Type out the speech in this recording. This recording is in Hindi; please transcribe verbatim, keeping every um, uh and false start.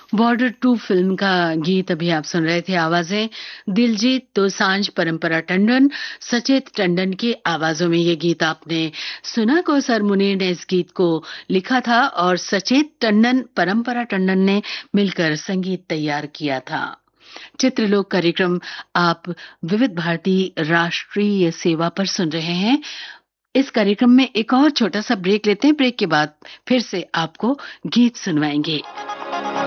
बॉर्डर टू फिल्म का गीत अभी आप सुन रहे थे। आवाजें दिलजीत दोसांझ, परंपरा टंडन, सचेत टंडन की आवाजों में ये गीत आपने सुना। कौसर मुनीर ने इस गीत को लिखा था और सचेत टंडन, परंपरा टंडन ने मिलकर संगीत तैयार किया था। चित्रलोक कार्यक्रम आप विविध भारती राष्ट्रीय सेवा पर सुन रहे हैं। इस कार्यक्रम में एक और छोटा सा ब्रेक लेते हैं। ब्रेक के बाद फिर से आपको गीत सुनवाएंगे।